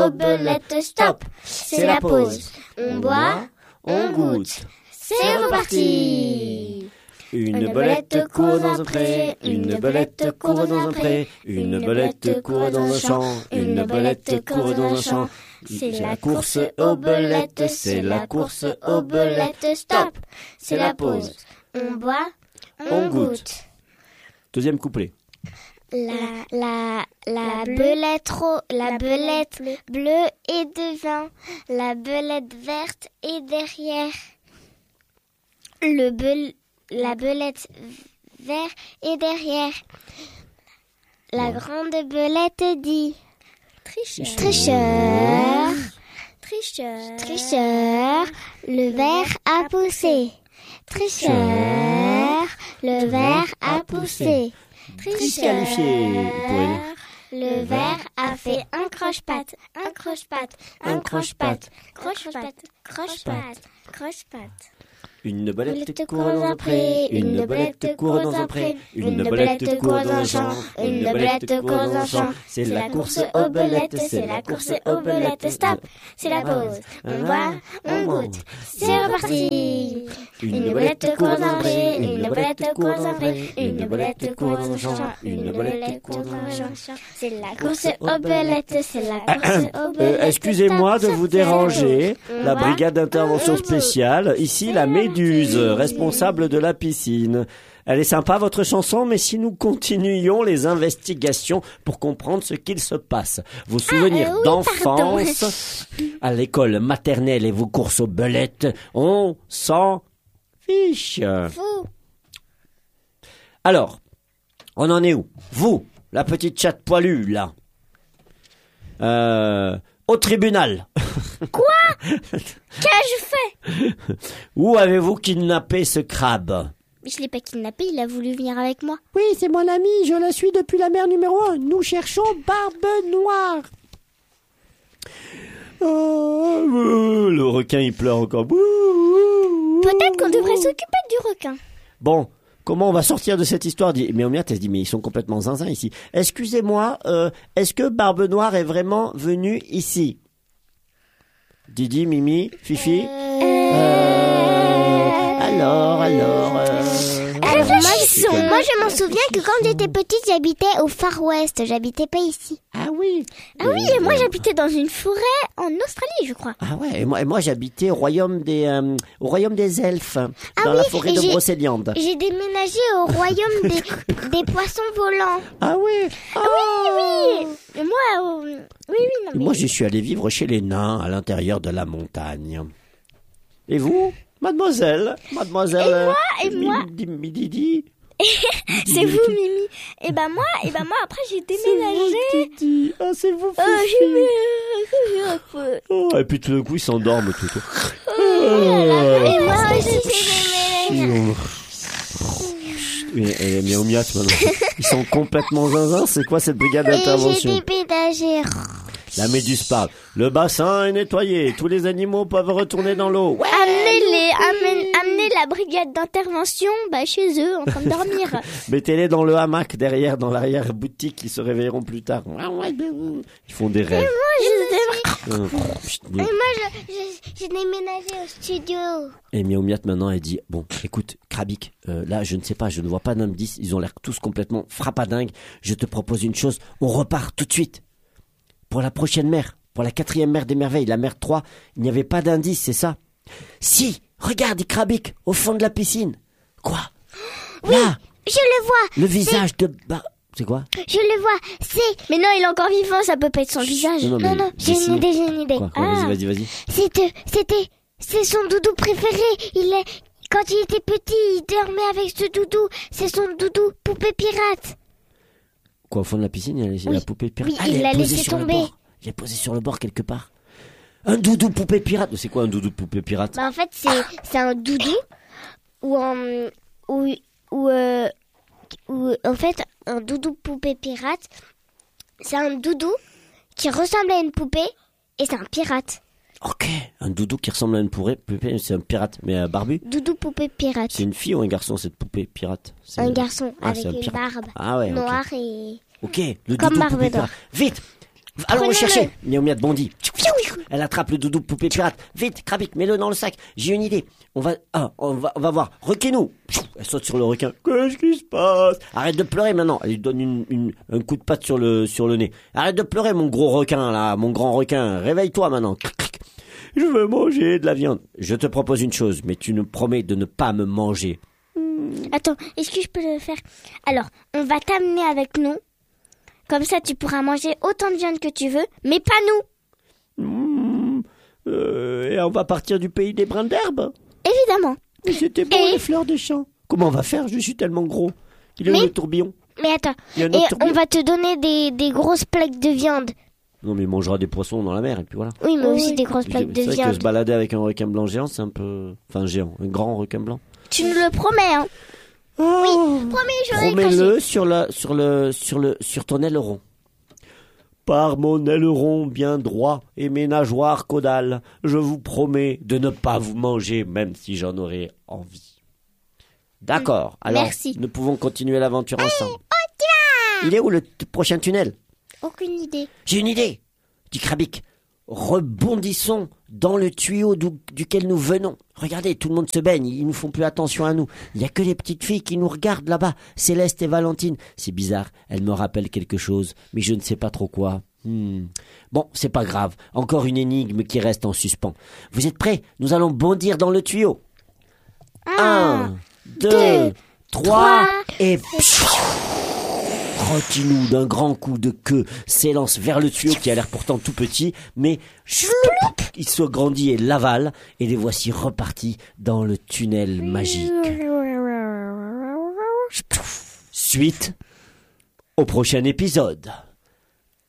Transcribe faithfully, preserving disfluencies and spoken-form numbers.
belette, stop. C'est la pause. On boit, on goûte. C'est reparti. Une belette court dans un pré, une belette court dans un pré, une belette court dans un champ, une belette court dans un champ. C'est la course aux belettes, c'est la course aux belettes, stop. C'est la pause. On boit, on goûte. Deuxième couplet. La, la, la belette, ro- la belette bleue est devant, la belette verte est derrière. Le bel, la belette verte est derrière. La ouais. grande belette dit tricheur, tricheur, tricheur, tricheur, le ver a poussé. Tricheur, le ver a poussé. Tricheur, le ver a fait un croche-patte, un croche-patte, un croche-patte, croche-patte, croche-patte, croche-patte. Une belette court dans un pré, une belette court dans un pré, une belette court dans un champ, une belette court dans un champ. C'est la course aux belettes, c'est la course aux belettes, stop. C'est la pause. On boit, on goûte. C'est reparti. Une belette court dans un pré, une belette court dans un pré, une belette court dans un champ, une belette court dans un champ. C'est la course aux belettes, c'est la course aux belettes. Excusez-moi de vous déranger. La brigade d'intervention spéciale, ici la Méduse, responsable de la piscine. Elle est sympa votre chanson, mais si nous continuions les investigations pour comprendre ce qu'il se passe, vos souvenirs ah, euh, oui, d'enfance à l'école maternelle et vos courses aux belettes, on s'en fiche. Fou. Alors, on en est où? Vous, la petite chatte poilue, là. Euh, au tribunal. Quoi? Qu'ai-je fait? Où avez-vous kidnappé ce crabe? Mais je l'ai pas kidnappé, il a voulu venir avec moi. Oui, c'est mon ami, je la suis depuis la mer numéro un. Nous cherchons Barbe Noire. Oh, le requin, il pleure encore. Peut-être qu'on devrait s'occuper du requin. Bon, comment on va sortir de cette histoire? Mais Omiat, elle se dit, mais ils sont complètement zinzins ici. Excusez-moi, euh, est-ce que Barbe Noire est vraiment venue ici? Didi, Mimi, Fifi euh... Euh... Alors, alors... Euh... Réfléchissons. Moi, je m'en souviens que quand j'étais petite, j'habitais au Far West. J'habitais pas ici. Ah oui. Ah oui, et moi, j'habitais dans une forêt en Australie, je crois. Ah ouais, et moi, et moi j'habitais au royaume des, euh, au royaume des elfes, ah dans oui, la forêt de Brocéliande. J'ai déménagé au royaume des, des poissons volants. Ah oui. Ah oui, oui. Et moi, euh, oui, oui, non. Et mais... moi, je suis allé vivre chez les nains à l'intérieur de la montagne. Et vous, mademoiselle, mademoiselle. Et moi, et mi- moi. mi- Didi. C'est vous, Mimi. Et ben moi, et ben moi après j'ai déménagé. C'est vous, Didi. Ah, c'est vous, Fifi. Euh, j'ai mis un peu. Oh, et puis tout d'un coup, ils s'endorment tout. Et moi aussi j'ai déménagé. Mais, mais, mais au miat maintenant. Ils sont complètement zinzins. C'est quoi cette brigade d'intervention? Et j'ai déménagé. La Méduse parle. Le bassin est nettoyé. Tous les animaux peuvent retourner dans l'eau. Ouais. Amenez-les, amène, amenez la brigade d'intervention bah, chez eux en train de dormir. Mettez-les dans le hamac derrière, dans l'arrière-boutique. Ils se réveilleront plus tard. Ils font des rêves. Et moi, je... Hum. Et moi, je, je, j'ai déménagé au studio. Et Miaumiat maintenant, elle dit, bon, écoute, Krabik, euh, là, je ne sais pas, je ne vois pas d'indice. Ils ont l'air tous complètement frappadingues. Je te propose une chose. On repart tout de suite. Pour la prochaine mer, pour la quatrième mer des merveilles, la mer trois, il n'y avait pas d'indice, c'est ça? Si, regarde, Krabik, au fond de la piscine. Quoi? Oui, là, je le vois. Le visage de... Bah, c'est quoi? Je le vois, c'est... Mais non, il est encore vivant, ça peut pas être son visage. Non, non, non, non j'ai une idée, j'ai une idée. Quoi, quoi, ah, vas-y, vas-y, vas-y. C'était... C'était... C'est son doudou préféré. Il est... Quand il était petit, il dormait avec ce doudou. C'est son doudou poupée pirate. Quoi, au fond de la piscine, il y a oui. la poupée pirate. Oui, ah, il l'a laissé tomber. Il est posé sur le bord quelque part. Un doudou poupée pirate. C'est quoi un doudou poupée pirate? Bah en fait, c'est c'est un doudou ou en ou ou euh, ou en fait un doudou poupée pirate. C'est un doudou qui ressemble à une poupée et c'est un pirate. Ok, un doudou qui ressemble à une poupée, c'est un pirate, mais euh, barbu. Doudou poupée pirate. C'est une fille ou un garçon cette poupée pirate? C'est un garçon ah, avec un une pirate. barbe ah, ouais, noire okay. et... Ok, le comme doudou barbe poupée d'or. pirate. Vite, Allons le Prenons-le. chercher. Miaou Miaou bondit. Elle attrape le doudou poupée pirate. Vite, Krabik, mets-le dans le sac. J'ai une idée. On va, ah, on va, on va voir. Requin-nous. Elle saute sur le requin. Qu'est-ce qui se passe? Arrête de pleurer maintenant. Elle lui donne une, une, un coup de patte sur le, sur le nez. Arrête de pleurer, mon gros requin, là, mon grand requin. Réveille-toi maintenant. Je veux manger de la viande. Je te propose une chose, mais tu nous promets de ne pas me manger. Attends, est-ce que je peux le faire? Alors, on va t'amener avec nous. Comme ça, tu pourras manger autant de viande que tu veux, mais pas nous. Mmh, euh, et on va partir du pays des brins d'herbe. Évidemment. Mais c'était bon, Et- les fleurs des champs. Comment on va faire? Je suis tellement gros. Il est où Mais- le tourbillon? Mais attends, Il y a un et autre on tourbillon? va te donner des, des grosses plaques de viande. Non, mais il mangera des poissons dans la mer, et puis voilà. Oui, mais Oui, aussi oui. des grosses plaques de C'est vrai que se viande. balader avec un requin blanc géant, c'est un peu... Enfin, géant, un grand requin blanc. Tu nous le promets, hein? Oh, Promets, j'aurai Promets-le sur, la, sur, le, sur, le, sur ton aileron. Par mon aileron bien droit et mes nageoires caudales, je vous promets de ne pas vous manger, même si j'en aurais envie. D'accord, alors Merci. nous pouvons continuer l'aventure ensemble. Il est où le t- prochain tunnel? Aucune idée. J'ai une idée, dit Krabik. Rebondissons dans le tuyau d'où- duquel nous venons. Regardez, tout le monde se baigne, ils ne font plus attention à nous. Il n'y a que les petites filles qui nous regardent là-bas, Céleste et Valentine. C'est bizarre, elles me rappellent quelque chose, mais je ne sais pas trop quoi. Hmm. Bon, c'est pas grave, encore une énigme qui reste en suspens. Vous êtes prêts? Nous allons bondir dans le tuyau. Un, deux, deux, trois, trois, et... Roquinou, d'un grand coup de queue, s'élance vers le tuyau qui a l'air pourtant tout petit, mais chloup, il se grandit et l'avale, et les voici repartis dans le tunnel magique. Suite au prochain épisode.